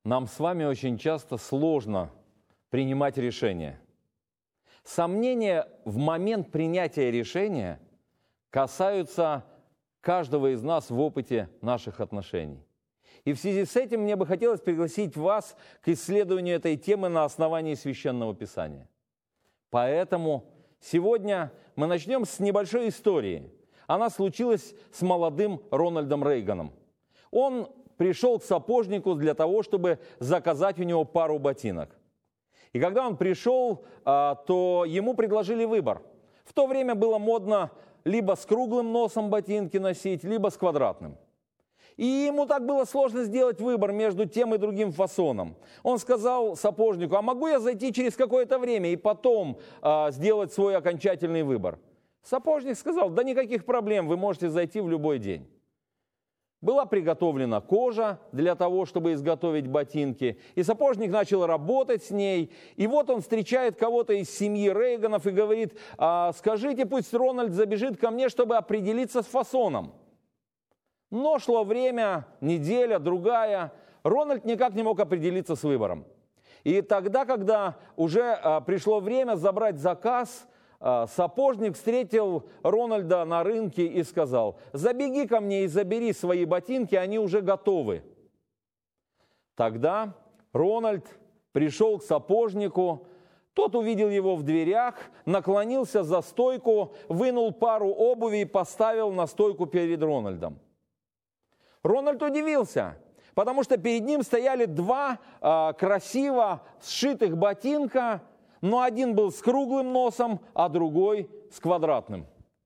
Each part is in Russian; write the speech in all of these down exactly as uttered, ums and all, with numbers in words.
Нам с вами очень часто сложно принимать решения. Сомнения в момент принятия решения касаются каждого из нас в опыте наших отношений. И в связи с этим мне бы хотелось пригласить вас к исследованию этой темы на основании Священного Писания. Поэтому сегодня мы начнем с небольшой истории. Она случилась с молодым Рональдом Рейганом. Он пришел к сапожнику для того, чтобы заказать у него пару ботинок. И когда он пришел, то ему предложили выбор. В то время было модно либо с круглым носом ботинки носить, либо с квадратным. И ему так было сложно сделать выбор между тем и другим фасоном. Он сказал сапожнику: а могу я зайти через какое-то время и потом а, сделать свой окончательный выбор? Сапожник сказал: да никаких проблем, вы можете зайти в любой день. Была приготовлена кожа для того, чтобы изготовить ботинки, и сапожник начал работать с ней. И вот он встречает кого-то из семьи Рейганов и говорит: а, скажите, пусть Рональд забежит ко мне, чтобы определиться с фасоном. Но шло время, неделя, другая. Рональд никак не мог определиться с выбором. И тогда, когда уже а, пришло время забрать заказ, а, сапожник встретил Рональда на рынке и сказал: забеги ко мне и забери свои ботинки, они уже готовы. Тогда Рональд пришел к сапожнику, тот увидел его в дверях, наклонился за стойку, вынул пару обуви и поставил на стойку перед Рональдом. Рональд удивился, потому что перед ним стояли два э, красиво сшитых ботинка, но один был с круглым носом, а другой с квадратным.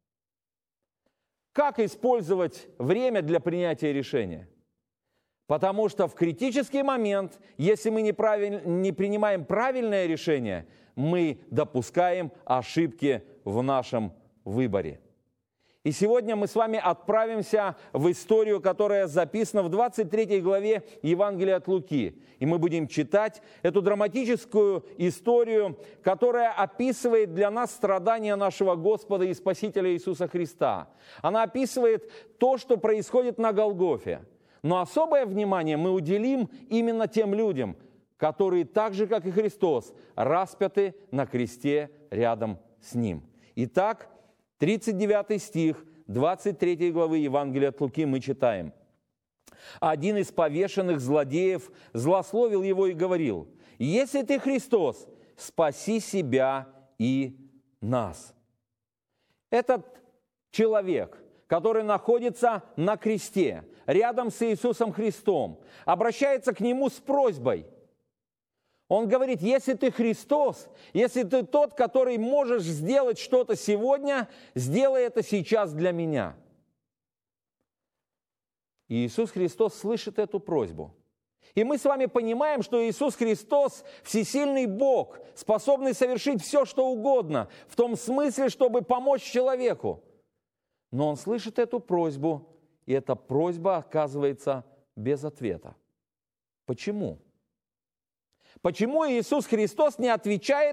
Как использовать время для принятия решения? Потому что в критический момент, если мы неправиль, не принимаем правильное решение, мы допускаем ошибки в нашем выборе. И сегодня мы с вами отправимся в историю, которая записана в двадцать третьей главе Евангелия от Луки. И мы будем читать эту драматическую историю, которая описывает для нас страдания нашего Господа и Спасителя Иисуса Христа. Она описывает то, что происходит на Голгофе. Но особое внимание мы уделим именно тем людям, которые так же, как и Христос, распяты на кресте рядом с Ним. Итак, тридцать девятый стих двадцать третьей главы Евангелия от Луки мы читаем. Один из повешенных злодеев злословил его и говорил: если ты Христос, спаси себя и нас. Этот человек, который находится на кресте, рядом с Иисусом Христом, обращается к Нему с просьбой. Он говорит: если ты Христос, если ты тот, который можешь сделать что-то сегодня, сделай это сейчас для меня. И Иисус Христос слышит эту просьбу. И мы с вами понимаем, что Иисус Христос всесильный Бог, способный совершить все, что угодно, в том смысле, чтобы помочь человеку. Но Он слышит эту просьбу, и эта просьба оказывается без ответа. Почему? Почему Иисус Христос не отвечает